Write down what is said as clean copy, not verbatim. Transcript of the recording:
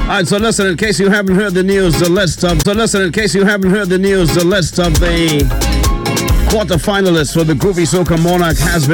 right, so listen, in case you haven't heard the news, the list of the quarterfinalists for the Groovy Soca Monarch has been